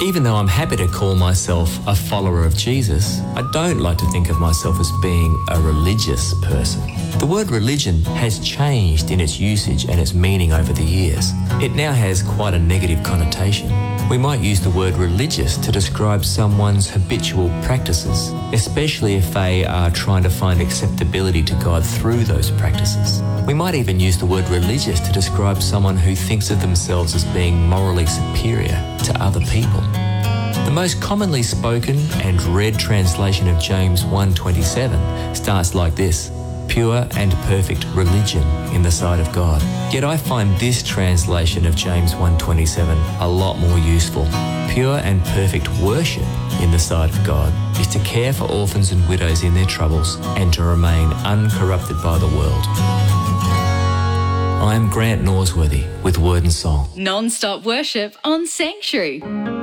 Even though I'm happy to call myself a follower of Jesus, I don't like to think of myself as being a religious person. The word religion has changed in its usage and its meaning over the years. It now has quite a negative connotation. We might use the word religious to describe someone's habitual practices, especially if they are trying to find acceptability to God through those practices. We might even use the word religious to describe someone who thinks of themselves as being morally superior to other people. The most commonly spoken and read translation of James 1:27 starts like this: pure and perfect religion in the sight of God. Yet I find this translation of James 1:27 a lot more useful. Pure and perfect worship in the sight of God is to care for orphans and widows in their troubles and to remain uncorrupted by the world. I am Grant Norsworthy with Word and Song. Non-stop worship on Sanctuary.